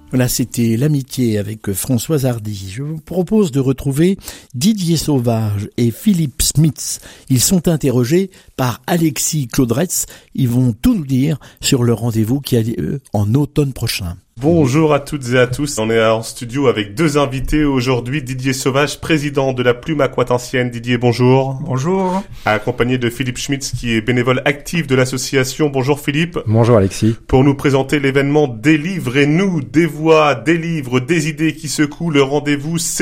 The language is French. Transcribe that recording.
Voilà, c'était l'amitié avec Françoise Hardy. Je vous propose de retrouver Didier Sauvage et Philippe Smits. Ils sont interrogés par Alexis Claudretz. Ils vont tout nous dire sur le rendez-vous qui a lieu en automne prochain. Bonjour à toutes et à tous. On est en studio avec deux invités aujourd'hui. Didier Sauvage, président de la Plume Aquatensienne. Didier, bonjour. Bonjour. Accompagné de Philippe Schmitz, qui est bénévole actif de l'association. Bonjour Philippe. Bonjour Alexis. Pour nous présenter l'événement Délivrez-nous, des voix, des livres, des idées qui secouent le rendez-vous.